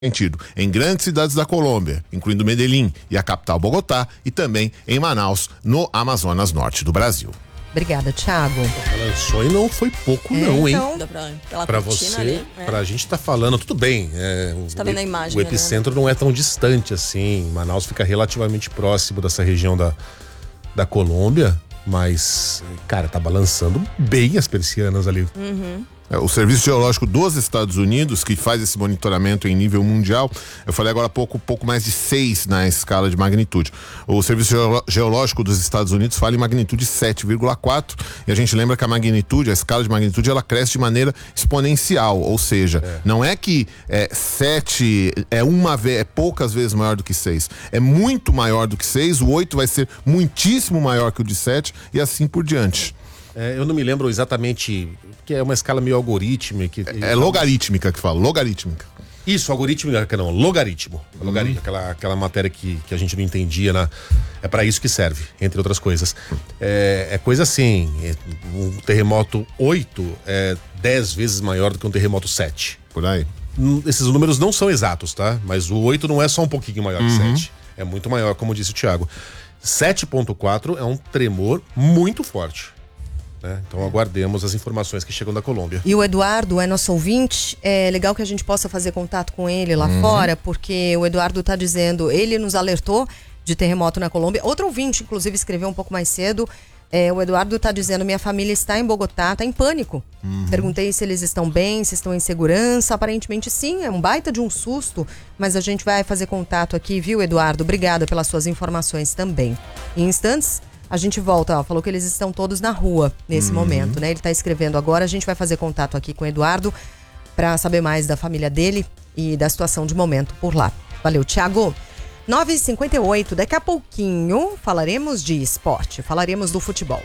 sentido em grandes cidades da Colômbia, incluindo Medellín e a capital Bogotá, e também em Manaus, no Amazonas Norte do Brasil. Obrigada, Thiago. Balançou e não foi pouco não, hein? Então, pra você, ali, pra gente tá falando, tudo bem. Você tá vendo a imagem, o epicentro não é tão distante assim. Manaus fica relativamente próximo dessa região da Colômbia, mas, cara, tá balançando bem as persianas ali. O Serviço Geológico dos Estados Unidos, que faz esse monitoramento em nível mundial, eu falei agora há pouco mais de 6 na escala de magnitude. O Serviço Geológico dos Estados Unidos fala em magnitude 7,4, e a gente lembra que a escala de magnitude, ela cresce de maneira exponencial, ou seja, não é que 7 é poucas vezes maior do que 6, é muito maior do que 6, o 8 vai ser muitíssimo maior que o de 7 e assim por diante. Eu não me lembro exatamente, que é uma escala meio algorítmica. É logarítmica que fala, logarítmica. Isso, algorítmica não, logaritmo. Logaritmo, aquela matéria que a gente não entendia, é para isso que serve, entre outras coisas. É coisa assim, um terremoto 8 é 10 vezes maior do que um terremoto 7. Por aí. Esses números não são exatos, tá? Mas o 8 não é só um pouquinho maior que 7. É muito maior, como disse o Thiago. 7,4 é um tremor muito forte. Então aguardemos as informações que chegam da Colômbia. E o Eduardo é nosso ouvinte, é legal que a gente possa fazer contato com ele lá fora, porque o Eduardo está dizendo, ele nos alertou de terremoto na Colômbia. Outro ouvinte, inclusive, escreveu um pouco mais cedo, o Eduardo está dizendo, minha família está em Bogotá, está em pânico. Perguntei se eles estão bem, se estão em segurança, aparentemente sim, é um baita de um susto, mas a gente vai fazer contato aqui, viu, Eduardo? Obrigada pelas suas informações também. Em instantes, a gente volta, falou que eles estão todos na rua nesse momento, né? Ele está escrevendo agora, a gente vai fazer contato aqui com o Eduardo para saber mais da família dele e da situação de momento por lá. Valeu, Thiago. 9h58, daqui a pouquinho falaremos de esporte, falaremos do futebol.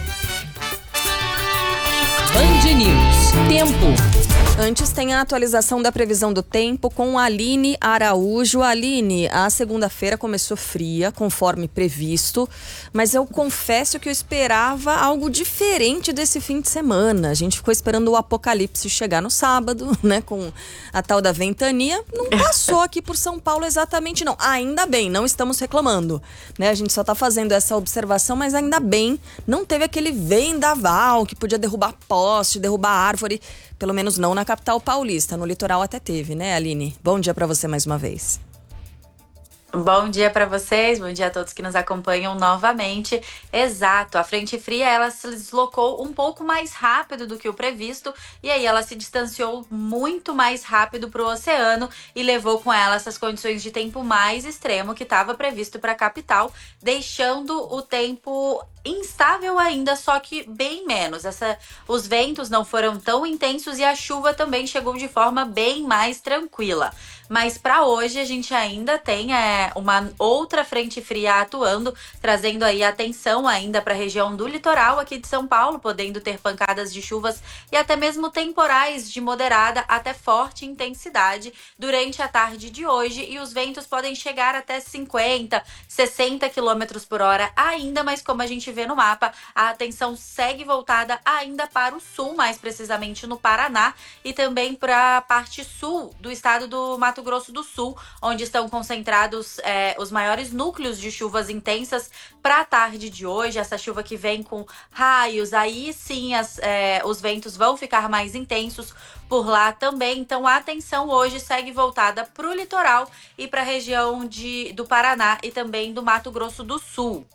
Band News. Tempo. Antes tem a atualização da previsão do tempo com a Aline Araújo. Aline, a segunda-feira começou fria, conforme previsto, mas eu confesso que eu esperava algo diferente desse fim de semana. A gente ficou esperando o apocalipse chegar no sábado, né, com a tal da ventania. Não passou aqui por São Paulo exatamente, não. Ainda bem, não estamos reclamando, né? A gente só tá fazendo essa observação, mas ainda bem, não teve aquele vendaval que podia derrubar poste, derrubar árvore. Pelo menos não na capital paulista. No litoral até teve, né, Aline? Bom dia pra você mais uma vez. Bom dia para vocês, bom dia a todos que nos acompanham novamente. Exato, a frente fria ela se deslocou um pouco mais rápido do que o previsto e aí ela se distanciou muito mais rápido para o oceano e levou com ela essas condições de tempo mais extremo que estava previsto para a capital, deixando o tempo instável ainda, só que bem menos. Os ventos não foram tão intensos e a chuva também chegou de forma bem mais tranquila. Mas para hoje a gente ainda tem uma outra frente fria atuando, trazendo aí atenção ainda para a região do litoral aqui de São Paulo, podendo ter pancadas de chuvas e até mesmo temporais de moderada até forte intensidade durante a tarde de hoje. E os ventos podem chegar até 50, 60 km por hora ainda, mas como a gente vê no mapa, a atenção segue voltada ainda para o sul, mais precisamente no Paraná e também para a parte sul do estado do Mato Grosso do Sul, onde estão concentrados os maiores núcleos de chuvas intensas para a tarde de hoje. Essa chuva que vem com raios, aí sim os ventos vão ficar mais intensos por lá também. Então a atenção hoje segue voltada para o litoral e para a região do Paraná e também do Mato Grosso do Sul.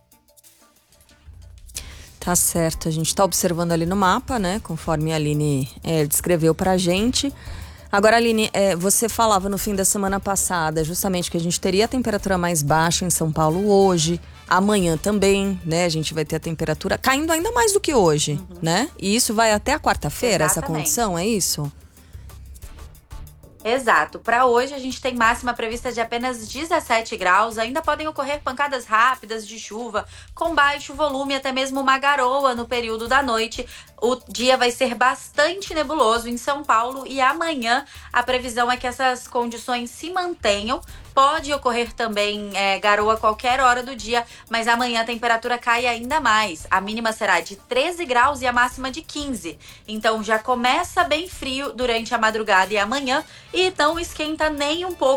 Tá certo, a gente tá observando ali no mapa, né, conforme a Aline descreveu pra gente. Agora, Aline, você falava no fim da semana passada justamente que a gente teria a temperatura mais baixa em São Paulo hoje, amanhã também, né, a gente vai ter a temperatura caindo ainda mais do que hoje, né? E isso vai até a quarta-feira, essa condição, é isso? Exato. Para hoje a gente tem máxima prevista de apenas 17 graus. Ainda podem ocorrer pancadas rápidas de chuva com baixo volume, até mesmo uma garoa no período da noite. o dia vai ser bastante nebuloso em São Paulo e amanhã a previsão é que essas condições se mantenham. Pode ocorrer também garoa a qualquer hora do dia, mas amanhã a temperatura cai ainda mais. A mínima será de 13 graus e a máxima de 15. Então já começa bem frio durante a madrugada e amanhã e não esquenta nem um pouco